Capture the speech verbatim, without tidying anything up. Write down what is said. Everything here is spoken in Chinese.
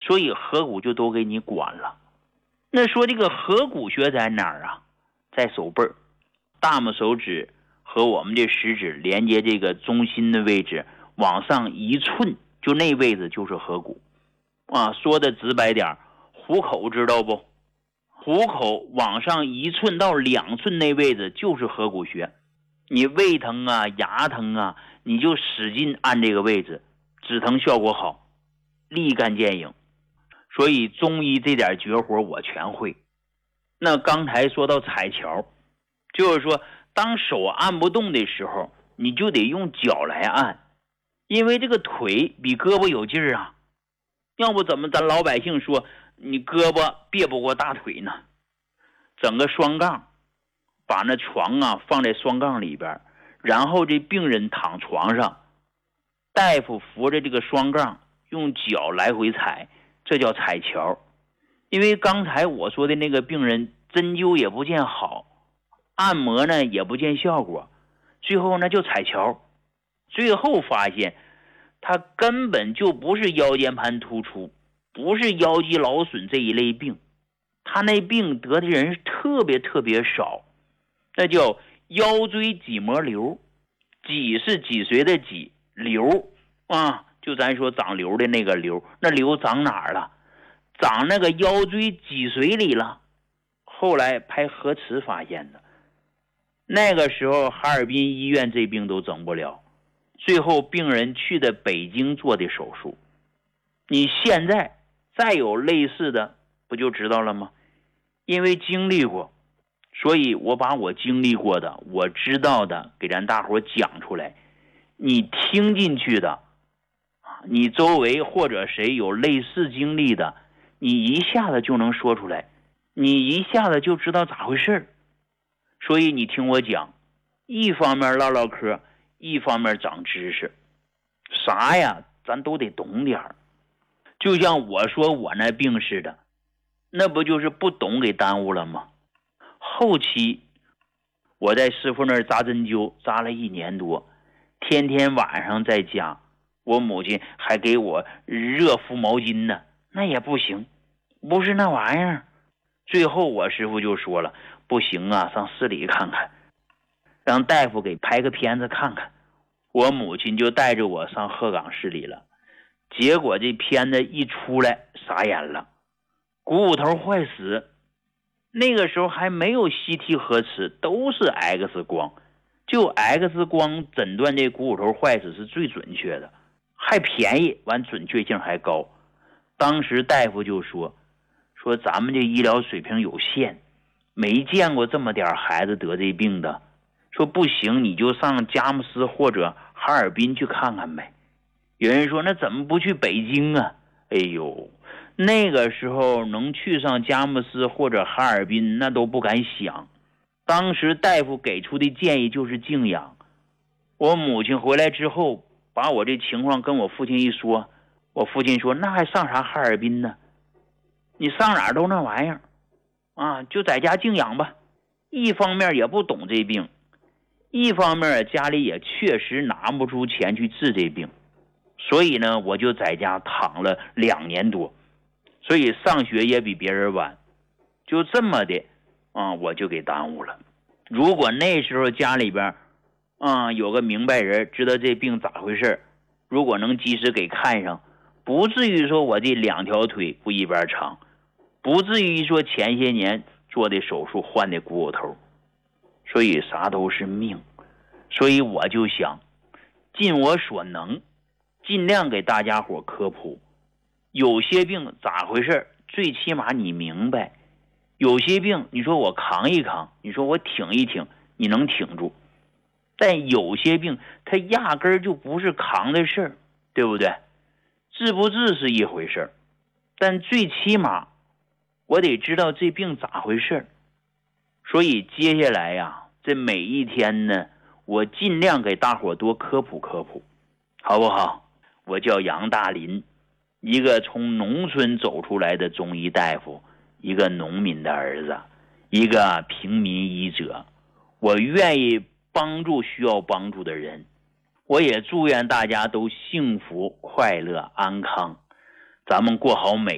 所以合谷就都给你管了。那说这个合谷穴在哪儿啊？在手背儿，大拇手指和我们的食指连接这个中心的位置，往上一寸，就那位置就是合谷啊。说的直白点，虎口知道不？虎口往上一寸到两寸那位置就是合谷穴。你胃疼啊，牙疼啊，你就使劲按这个位置，止疼效果好，立竿见影。所以中医这点绝活我全会。那刚才说到踩跷，就是说当手按不动的时候，你就得用脚来按，因为这个腿比胳膊有劲儿啊。要不怎么咱老百姓说你胳膊别不过大腿呢？整个双杠，把那床啊放在双杠里边，然后这病人躺床上，大夫扶着这个双杠，用脚来回踩，这叫踩跷。因为刚才我说的那个病人针灸也不见好，按摩呢也不见效果，最后呢就踩跷，最后发现他根本就不是腰间盘突出，不是腰肌劳损这一类病，他那病得的人特别特别少，那叫腰椎脊膜瘤。脊是脊髓的脊，瘤啊，就咱说长瘤的那个瘤，那瘤长哪儿了？长那个腰椎脊髓里了。后来拍核磁发现的，那个时候哈尔滨医院这病都整不了，最后病人去的北京做的手术。你现在再有类似的不就知道了吗？因为经历过，所以我把我经历过的我知道的给咱大伙讲出来，你听进去的，你周围或者谁有类似经历的，你一下子就能说出来，你一下子就知道咋回事。所以你听我讲，一方面唠唠嗑，一方面长知识，啥呀咱都得懂点儿。就像我说我那病似的，那不就是不懂给耽误了吗？后期我在师傅那儿扎针灸扎了一年多，天天晚上在家，我母亲还给我热敷毛巾呢，那也不行，不是那玩意儿。最后我师傅就说了，不行啊，上市里看看，让大夫给拍个片子看看。我母亲就带着我上鹤岗市里了，结果这片子一出来傻眼了，股骨头坏死。那个时候还没有 C T 核磁，都是 X 光，就 X 光诊断这股骨头坏死是最准确的，还便宜，完准确性还高。当时大夫就说说咱们这医疗水平有限，没见过这么点孩子得这病的，说不行你就上佳木斯或者哈尔滨去看看呗。有人说那怎么不去北京啊？哎呦，那个时候能去上佳木斯或者哈尔滨那都不敢想。当时大夫给出的建议就是静养。我母亲回来之后把我这情况跟我父亲一说，我父亲说那还上啥哈尔滨呢？你上哪儿都那玩意儿啊，就在家静养吧。一方面也不懂这病，一方面家里也确实拿不出钱去治这病，所以呢我就在家躺了两年多，所以上学也比别人晚，就这么的啊、嗯，我就给耽误了。如果那时候家里边啊、嗯、有个明白人知道这病咋回事，如果能及时给看上，不至于说我这两条腿不一边长，不至于说前些年做的手术换的股骨头。所以啥都是命，所以我就想尽我所能尽量给大家伙科普。有些病咋回事最起码你明白，有些病你说我扛一扛，你说我挺一挺，你能挺住，但有些病它压根儿就不是扛的事儿，对不对？治不治是一回事儿，但最起码我得知道这病咋回事儿。所以接下来呀，这每一天呢，我尽量给大伙多科普科普，好不好？我叫杨大林，一个从农村走出来的中医大夫，一个农民的儿子，一个平民医者。我愿意帮助需要帮助的人，我也祝愿大家都幸福快乐安康，咱们过好每